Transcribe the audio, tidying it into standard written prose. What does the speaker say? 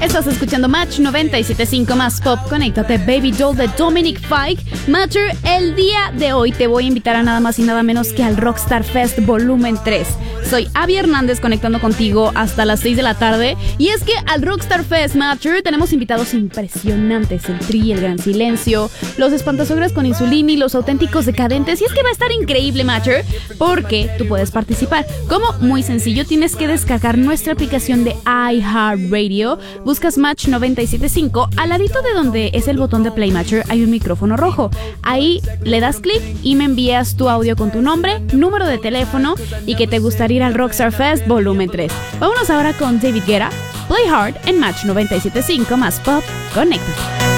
Estás escuchando Match 97.5 más Pop. Conéctate, Baby Doll de Dominic Fike. Matcher, el día de hoy te voy a invitar a nada más y nada menos que al Rockstar Fest Volumen 3. Soy Abby Hernández conectando contigo hasta las 6 de la tarde. Y es que al Rockstar Fest, Matcher, tenemos invitados impresionantes. El Tri, el Gran Silencio, los Espantasogras con Insulini, los Auténticos Decadentes. Y es que va a estar increíble, Matcher, porque tú puedes participar. Como muy sencillo, tienes que descargar nuestra aplicación de iHeartRadio. Buscas Match 97.5. Al ladito de donde es el botón de Play, Matcher, hay un micrófono rojo. Ahí le das clic y me envías tu audio con tu nombre, número de teléfono y que te gustaría ir al Rockstar Fest Volumen 3. Vámonos ahora con David Guetta, Play Hard en Match 97.5 más Pop. Conéctate.